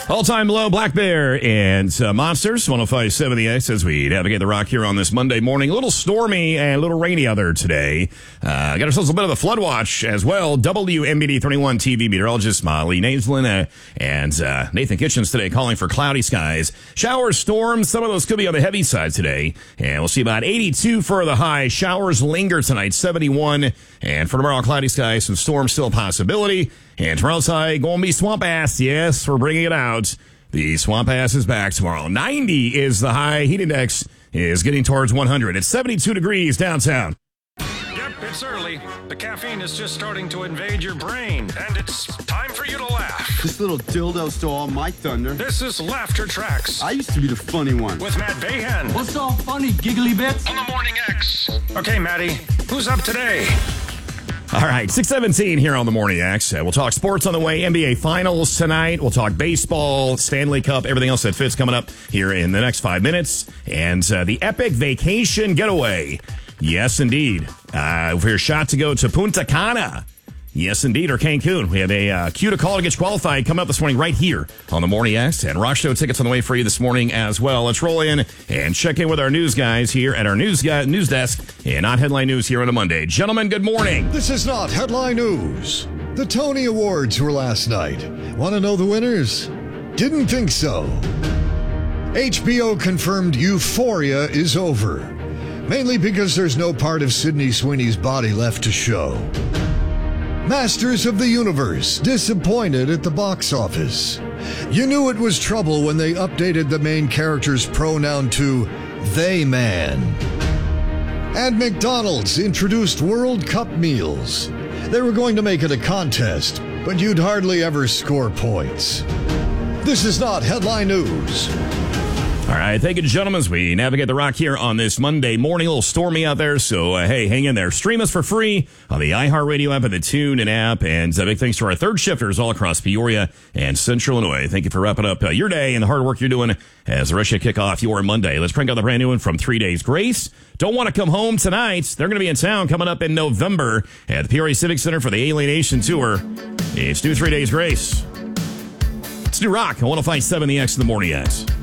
All-time low, Black Bear and Monsters, 105.7 The X as we navigate the rock here on this Monday morning. A little stormy and a little rainy out there today. Got ourselves a bit of a flood watch as well. WMBD 31 TV meteorologist Molly Naslin and Nathan Kitchens today calling for cloudy skies. Showers, storms, some of those could be on the heavy side today. And we'll see about 82 for the high. Showers linger tonight, 71. And for tomorrow, cloudy skies, some storms still a possibility. And tomorrow's high going to be swamp ass. Yes, we're bringing it out. The swamp ass is back tomorrow. 90 is the high. Heat index is getting towards 100. It's 72 degrees downtown. Yep, it's early. The caffeine is just starting to invade your brain, and it's time for you to laugh. This little dildo stole all my thunder. This is Laughter Tracks. I used to be the funny one. With Matt Bayhan. What's all funny, giggly bits? On the Morning X. Okay, Matty, who's up today? All right, 6:17 here on the Morning X. We'll talk sports on the way. NBA Finals tonight. We'll talk baseball, Stanley Cup, everything else that fits coming up here in the next 5 minutes. And the epic vacation getaway. Yes, indeed. For your shot to go to Punta Cana. Yes, indeed, or Cancun. We have a cue to call to get qualified coming up this morning right here on the Morning X. And Rock Show tickets on the way for you this morning as well. Let's roll in and check in with our news guys here at our news desk and Not Headline News here on a Monday. Gentlemen, good morning. This is Not Headline News. The Tony Awards were last night. Want to know the winners? Didn't think so. HBO confirmed Euphoria is over, mainly because there's no part of Sydney Sweeney's body left to show. Masters of the Universe disappointed at the box office. You knew it was trouble when they updated the main character's pronoun to they man. And McDonald's introduced World Cup meals. They were going to make it a contest, but you'd hardly ever score points. This is Not Headline News. All right, thank you, gentlemen, as we navigate the rock here on this Monday morning. A little stormy out there, so hey, hang in there. Stream us for free on the iHeartRadio app and the TuneIn app. And big thanks to our third shifters all across Peoria and Central Illinois. Thank you for wrapping up your day and the hard work you're doing as the rest of you kick off your Monday. Let's crank out the brand new one from 3 Days Grace. Don't want to come home tonight. They're going to be in town coming up in November at the Peoria Civic Center for the Alienation Tour. It's new 3 Days Grace. It's new rock on 105.7 The X in the Morning X.